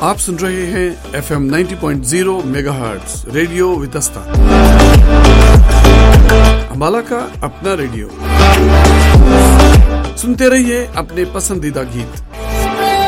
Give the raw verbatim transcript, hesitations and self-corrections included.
आप सुन रहे हैं एफ एम नब्बे point zero megahertz radio Vitasta, Ambala का अपना रेडियो। सुनते रहिए अपने पसंदीदा गीत।